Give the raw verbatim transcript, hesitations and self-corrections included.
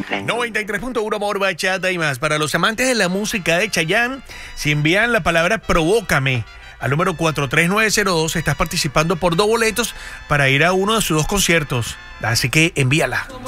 noventa y tres punto uno Amor, Bachata y más. Para los amantes de la música de Chayanne, si envían la palabra Provócame al número cuatro tres nueve cero dos, estás participando por dos boletos para ir a uno de sus dos conciertos. Así que envíala.